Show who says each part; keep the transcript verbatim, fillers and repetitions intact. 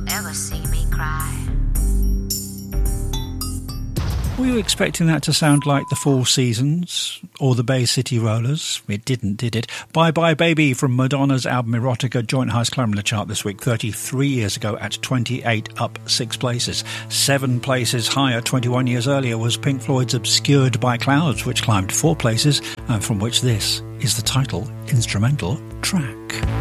Speaker 1: you'll ever see me cry.
Speaker 2: Were you expecting that to sound like the Four Seasons or the Bay City Rollers? It didn't, did it? Bye Bye Baby from Madonna's album Erotica, joint highest climber in the chart this week, thirty-three years ago at twenty-eight, up six places. Seven places higher, twenty-one years earlier, was Pink Floyd's Obscured by Clouds, which climbed four places, and from which this is the title instrumental track.